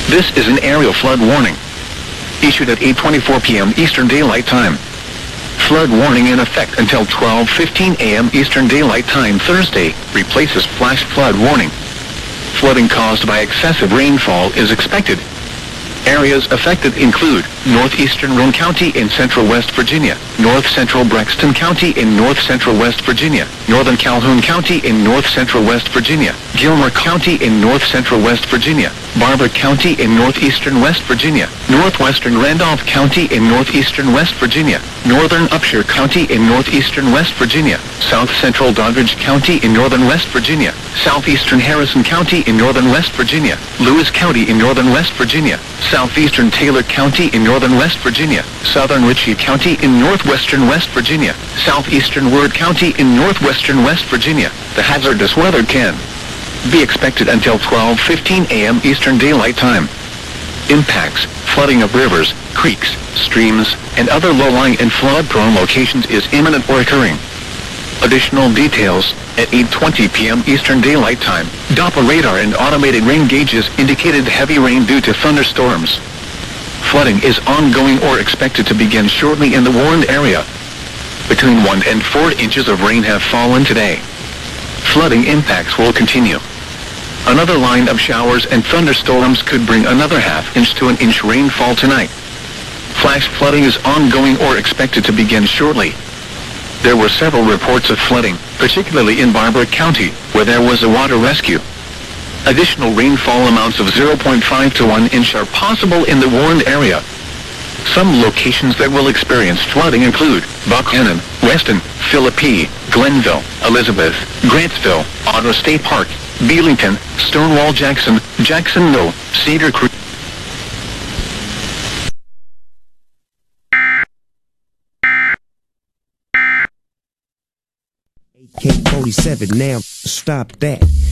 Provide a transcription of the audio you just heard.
This is an aerial flood warning issued at 8:24 p.m. Eastern Daylight Time. Flood warning in effect until 12:15 a.m. Eastern Daylight Time Thursday replaces flash flood warning. Flooding caused by excessive rainfall is expected. Areas affected include northeastern Roane County in central West Virginia, north-central Braxton County in north-central West Virginia, northern Calhoun County in north-central West Virginia, Gilmer County in north-central West Virginia, Barber County in northeastern West Virginia, northwestern Randolph County in northeastern West Virginia, northern Upshur County in northeastern West Virginia, south-central Doddridge County in northern West Virginia, southeastern Harrison County in northern West Virginia, Lewis County in northern West Virginia, southeastern Taylor County in northern West Virginia, southern Ritchie County in northwestern West Virginia, southeastern Ward County in northwestern West Virginia. The hazardous weather can be expected until 12:15 a.m. Eastern Daylight Time. Impacts: flooding of rivers, creeks, streams, and other low-lying and flood-prone locations is imminent or occurring. Additional details: at 8:20 p.m. Eastern Daylight Time, Doppler radar and automated rain gauges indicated heavy rain due to thunderstorms. Flooding is ongoing or expected to begin shortly in the warned area. Between 1 and 4 inches of rain have fallen today. Flooding impacts will continue. Another line of showers and thunderstorms could bring another ½ inch to 1 inch rainfall tonight. Flash flooding is ongoing or expected to begin shortly. There were several reports of flooding, particularly in Barber County, where there was a water rescue. Additional rainfall amounts of 0.5 to 1 inch are possible in the warned area. Some locations that will experience flooding include Buckhannon, Weston, Philippi, Glenville, Elizabeth, Grantsville, Ottawa State Park, Belington, Stonewall Jackson, Jackson Knoll, Cedar Creek. AK-47 now, stop that.